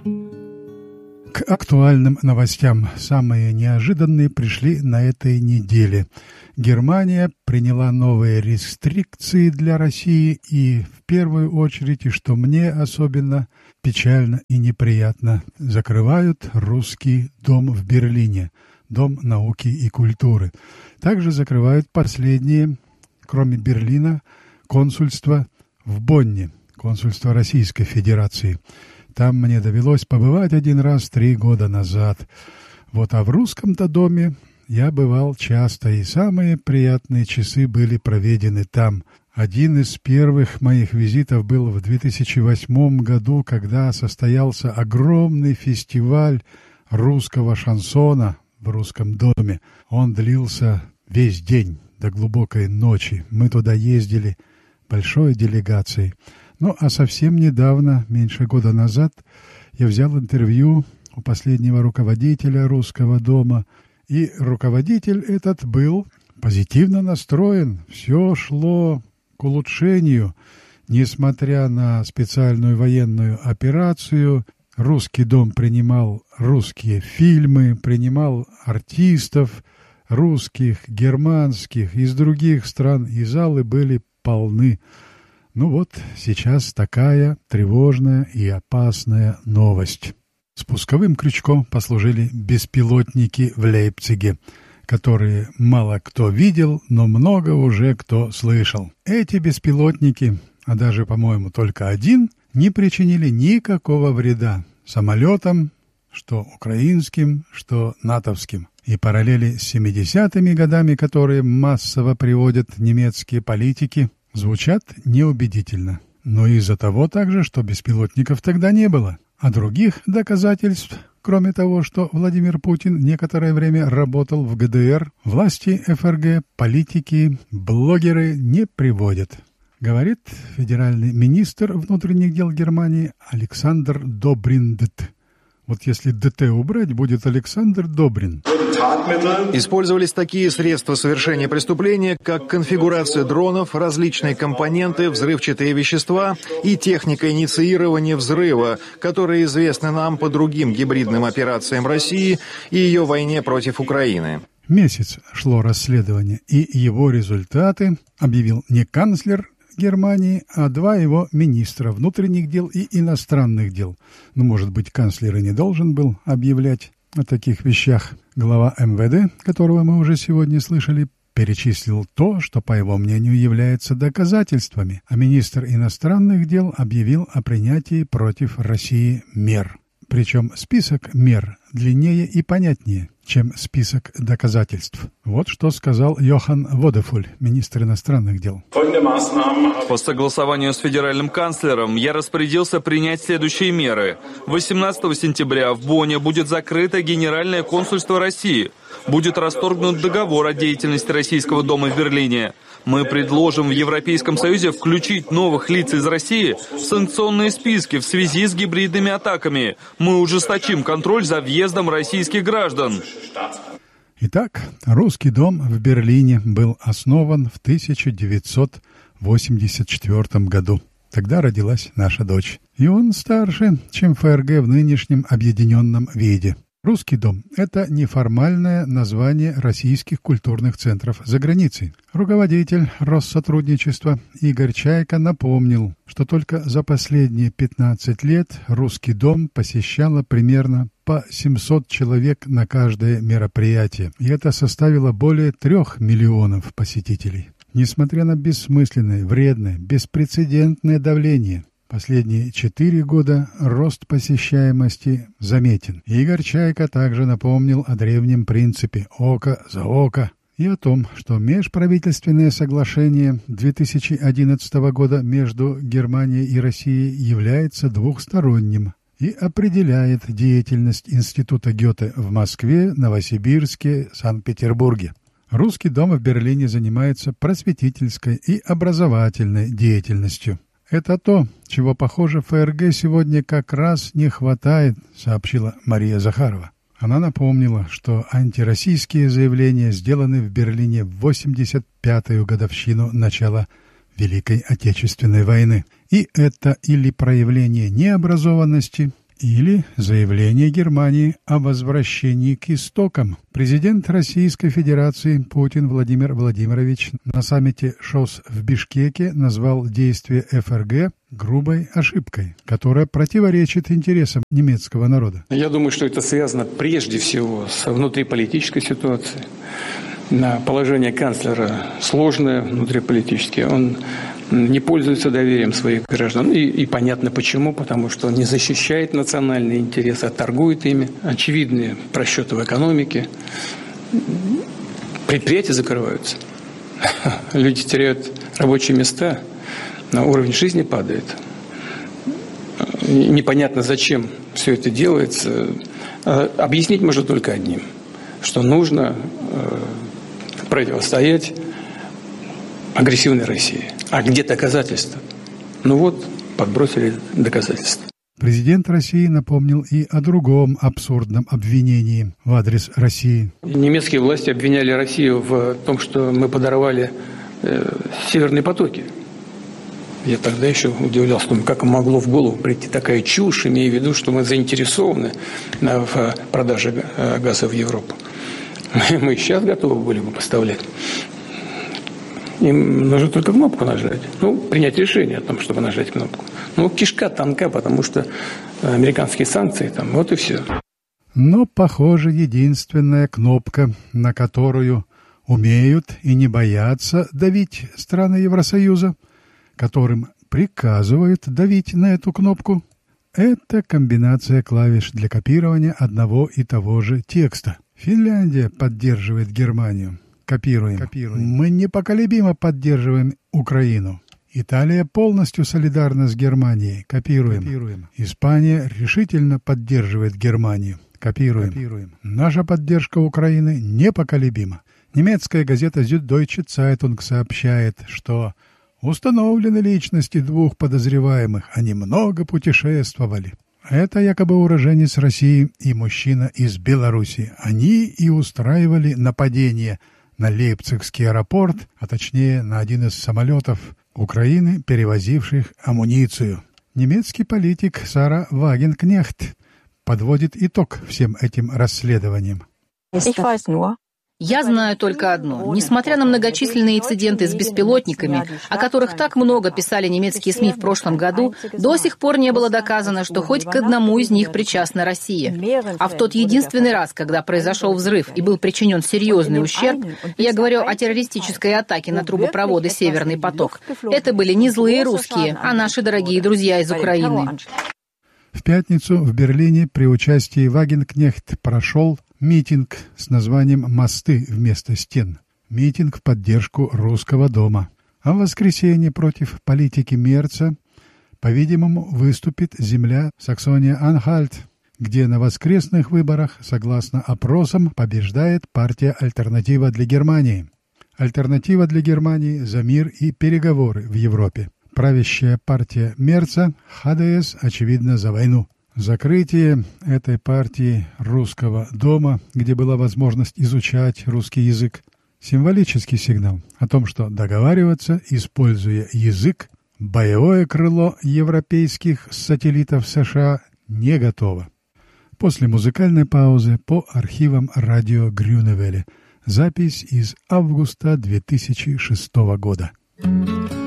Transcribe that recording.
К актуальным новостям. Самые неожиданные пришли на этой неделе. Германия приняла новые рестрикции для России и, в первую очередь, и что мне особенно печально и неприятно, закрывают русский дом в Берлине, Дом науки и культуры. Также закрывают последние, кроме Берлина, консульство в Бонне, консульство Российской Федерации. Там мне довелось побывать один раз 3 года назад. А в русском-то доме я бывал часто, и самые приятные часы были проведены там. Один из первых моих визитов был в 2008 году, когда состоялся огромный фестиваль русского шансона в русском доме. Он длился весь день до глубокой ночи. Мы туда ездили большой делегацией. А совсем недавно, меньше года назад, я взял интервью у последнего руководителя русского дома. И руководитель этот был позитивно настроен. Все шло к улучшению. Несмотря на специальную военную операцию, русский дом принимал русские фильмы, принимал артистов русских, германских, из других стран, и залы были полны. Сейчас такая тревожная и опасная новость. Спусковым крючком послужили беспилотники в Лейпциге, которые мало кто видел, но много уже кто слышал. Эти беспилотники, а даже, по-моему, только один, не причинили никакого вреда самолетам, что украинским, что натовским. И параллели с 70-ми годами, которые массово приводят немецкие политики, звучат неубедительно. Но из-за того также, что беспилотников тогда не было. А других доказательств, кроме того, что Владимир Путин некоторое время работал в ГДР, власти ФРГ, политики, блогеры не приводят. Говорит федеральный министр внутренних дел Германии Александр Добриндт. Если ДТ убрать, будет Александр Добрин. Использовались такие средства совершения преступления, как конфигурация дронов, различные компоненты, взрывчатые вещества и техника инициирования взрыва, которые известны нам по другим гибридным операциям России и ее войне против Украины. Месяц шло расследование, и его результаты объявил не канцлер Германии, а 2 его министра внутренних дел и иностранных дел. Может быть, канцлер и не должен был объявлять о таких вещах. Глава МВД, которого мы уже сегодня слышали, перечислил то, что, по его мнению, является доказательствами, а министр иностранных дел объявил о принятии против России мер. Причем список мер длиннее и понятнее, чем список доказательств. Что сказал Йохан Водефуль, министр иностранных дел. По согласованию с федеральным канцлером я распорядился принять следующие меры. 18 сентября в Бонне будет закрыто Генеральное консульство России. Будет расторгнут договор о деятельности Российского дома в Берлине. Мы предложим в Европейском Союзе включить новых лиц из России в санкционные списки в связи с гибридными атаками. Мы ужесточим контроль за въездом российских граждан. Итак, русский дом в Берлине был основан в 1984 году. Тогда родилась наша дочь. И он старше, чем ФРГ в нынешнем объединенном виде. Русский дом – это неформальное название российских культурных центров за границей. Руководитель Россотрудничества Игорь Чайка напомнил, что только за последние 15 лет русский дом посещало примерно по 700 человек на каждое мероприятие. И это составило более 3 миллионов посетителей. Несмотря на бессмысленное, вредное, беспрецедентное давление, последние 4 года рост посещаемости заметен. Игорь Чайка также напомнил о древнем принципе «око за око» и о том, что межправительственное соглашение 2011 года между Германией и Россией является двухсторонним и определяет деятельность Института Гёте в Москве, Новосибирске, Санкт-Петербурге. Русский дом в Берлине занимается просветительской и образовательной деятельностью. «Это то, чего, похоже, ФРГ сегодня как раз не хватает», сообщила Мария Захарова. Она напомнила, что антироссийские заявления сделаны в Берлине в 85-ю годовщину начала Великой Отечественной войны. И это или проявление необразованности, Или заявление Германии о возвращении к истокам. Президент Российской Федерации Путин Владимир Владимирович на саммите ШОС в Бишкеке назвал действия ФРГ грубой ошибкой, которая противоречит интересам немецкого народа. Я думаю, что это связано прежде всего с внутриполитической ситуацией. Положение канцлера сложное внутриполитически. Он не пользуется доверием своих граждан. И понятно почему. Потому что он не защищает национальные интересы, а торгует ими. Очевидные просчеты в экономике. Предприятия закрываются. Люди теряют рабочие места. Уровень жизни падает. Непонятно, зачем все это делается. Объяснить можно только одним. Что нужно противостоять агрессивной России. А где доказательства? Ну вот, подбросили доказательства. Президент России напомнил и о другом абсурдном обвинении в адрес России. Немецкие власти обвиняли Россию в том, что мы подорвали северные потоки. Я тогда еще удивлялся, как могло в голову прийти такая чушь, имея в виду, что мы заинтересованы в продаже газа в Европу. Мы сейчас готовы были бы поставлять. Им нужно только кнопку нажать. Принять решение о том, чтобы нажать кнопку. Кишка тонка, потому что американские санкции там, вот и все. Но, похоже, единственная кнопка, на которую умеют и не боятся давить страны Евросоюза, которым приказывают давить на эту кнопку, это комбинация клавиш для копирования одного и того же текста. Финляндия поддерживает Германию. Копируем. Мы непоколебимо поддерживаем Украину. Италия полностью солидарна с Германией. Копируем. Испания решительно поддерживает Германию. Копируем. Наша поддержка Украины непоколебима. Немецкая газета Süddeutsche Zeitung сообщает, что установлены личности двух подозреваемых. Они много путешествовали. Это якобы уроженец России и мужчина из Беларуси. Они и устраивали нападение на Лейпцигский аэропорт, а точнее на один из самолетов Украины, перевозивших амуницию. Немецкий политик Сара Вагенкнехт подводит итог всем этим расследованиям. Я знаю только одно. Несмотря на многочисленные инциденты с беспилотниками, о которых так много писали немецкие СМИ в прошлом году, до сих пор не было доказано, что хоть к одному из них причастна Россия. А в тот единственный раз, когда произошел взрыв и был причинен серьезный ущерб, я говорю о террористической атаке на трубопроводы «Северный поток», это были не злые русские, а наши дорогие друзья из Украины. В пятницу в Берлине при участии Вагенкнехт прошел митинг с названием «Мосты вместо стен». Митинг в поддержку Русского дома. А в воскресенье против политики Мерца, по-видимому, выступит земля Саксония-Анхальт, где на воскресных выборах, согласно опросам, побеждает партия «Альтернатива для Германии». «Альтернатива для Германии» за мир и переговоры в Европе. Правящая партия Мерца, ХДС, очевидно, за войну. Закрытие этой партии Русского дома, где была возможность изучать русский язык, символический сигнал о том, что договариваться, используя язык, боевое крыло европейских сателлитов США не готово. После музыкальной паузы по архивам радио Грюневеле. Запись из августа 2006 года.